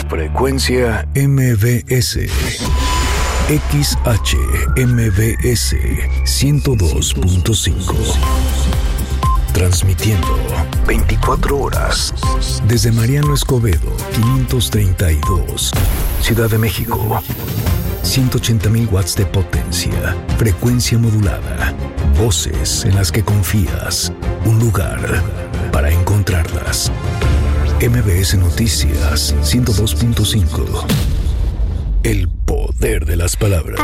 Frecuencia MBS. XHMBS 102.5. Transmitiendo 24 horas desde Mariano Escobedo 532, Ciudad de México. 180,000 watts de potencia. Frecuencia modulada. Voces en las que confías. Un lugar para encontrarlas. MBS Noticias 102.5. El poder de las palabras.